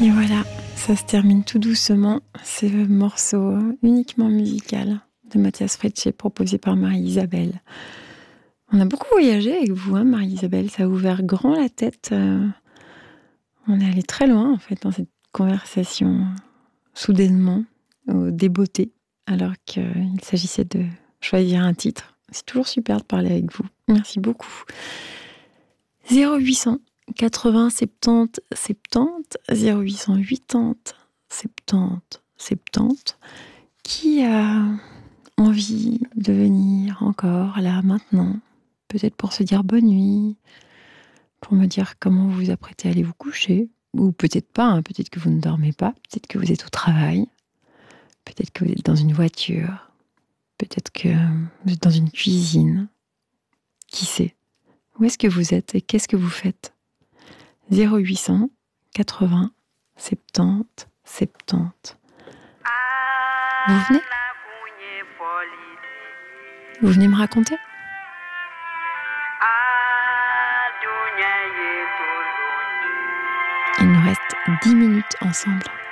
Et voilà, ça se termine tout doucement. C'est le morceau uniquement musical de Mathias Frecce, proposé par Marie-Isabelle. On a beaucoup voyagé avec vous, hein, Marie-Isabelle. Ça a ouvert grand la tête. On est allé très loin, en fait, dans cette conversation, soudainement, au débeauté, alors qu'il s'agissait de choisir un titre. C'est toujours super de parler avec vous. Merci beaucoup. 0800 80 70 70 0800 80 70 70. Qui a envie de venir encore là maintenant, peut-être pour se dire bonne nuit, pour me dire comment vous vous apprêtez à aller vous coucher, ou peut-être pas, hein, peut-être que vous ne dormez pas, peut-être que vous êtes au travail, peut-être que vous êtes dans une voiture, peut-être que vous êtes dans une cuisine. Qui sait? Où est-ce que vous êtes et qu'est-ce que vous faites? 0800 80 70 70. Vous venez? Vous venez me raconter? Il nous reste 10 minutes ensemble.